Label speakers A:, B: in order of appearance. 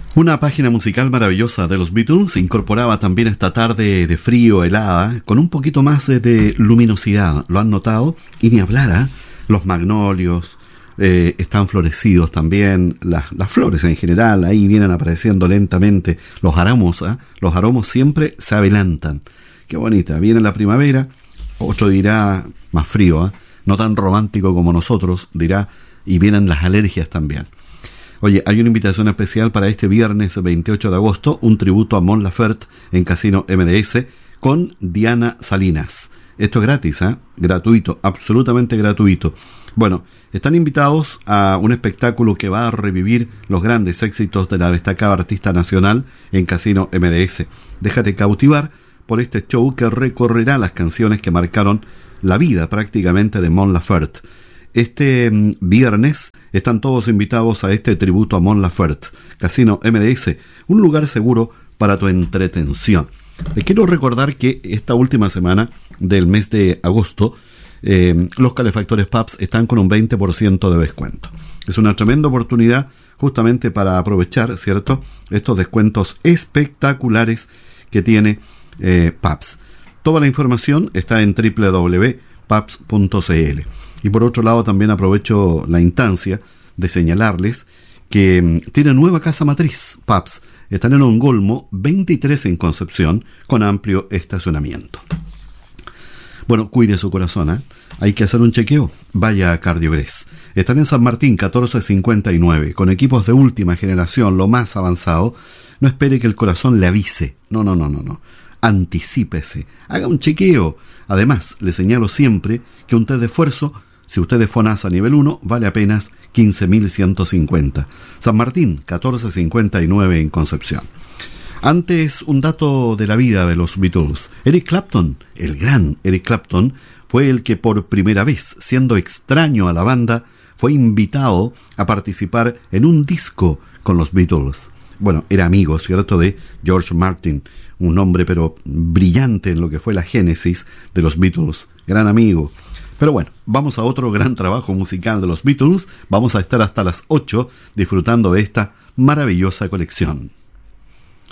A: Una página musical maravillosa de los Beatles incorporaba también esta tarde de frío, helada, con un poquito más de luminosidad. ¿Lo han notado? Y ni hablar, ¿eh? Los magnolios están florecidos también, las flores en general, ahí vienen apareciendo lentamente. Los aromos siempre se adelantan. Qué bonita, viene la primavera, otro dirá más frío, no tan romántico como nosotros, dirá, y vienen las alergias también. Oye, hay una invitación especial para este viernes 28 de agosto, un tributo a Mon Laferte en Casino MDS con Diana Salinas. Esto es gratis, gratuito, absolutamente gratuito. Bueno, están invitados a un espectáculo que va a revivir los grandes éxitos de la destacada artista nacional en Casino MDS. Déjate cautivar por este show que recorrerá las canciones que marcaron la vida prácticamente de Mon Laferte. Este viernes están todos invitados a este tributo a Mon Laferte, Casino MDS, un lugar seguro para tu entretención. Te quiero recordar que esta última semana del mes de agosto, los calefactores Pabst están con un 20% de descuento. Es una tremenda oportunidad justamente para aprovechar, ¿cierto?, estos descuentos espectaculares que tiene Pabst. Toda la información está en www.pabst.cl. Y por otro lado también aprovecho la instancia de señalarles que tiene nueva casa matriz, Pabst. Están en Ongolmo 23 en Concepción, con amplio estacionamiento. Bueno, cuide su corazón, hay que hacer un chequeo. Vaya a Cardiogres. Están en San Martín 1459, con equipos de última generación, lo más avanzado. No espere que el corazón le avise. No. Anticípese, haga un chequeo. Además, le señalo siempre que un test de esfuerzo, si usted es FONASA nivel 1, vale apenas 15.150. San Martín, 1459 en Concepción. Antes, un dato de la vida de los Beatles. Eric Clapton, el gran Eric Clapton, fue el que por primera vez, siendo extraño a la banda, fue invitado a participar en un disco con los Beatles. Bueno, era amigo, ¿cierto?, de George Martin, un hombre pero brillante en lo que fue la génesis de los Beatles, gran amigo. Pero bueno, vamos a otro gran trabajo musical de los Beatles. Vamos a estar hasta las 8 disfrutando de esta maravillosa colección.